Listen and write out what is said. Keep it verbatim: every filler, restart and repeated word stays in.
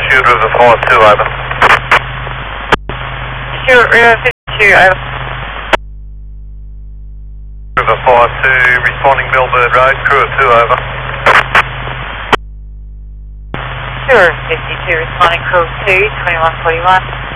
Shoot River four two, over. Shoot River fifty-two, over. River four two, responding Millbird Road, crew of two, over. Shoot River fifty-two, responding crew of two, twenty-one forty-one.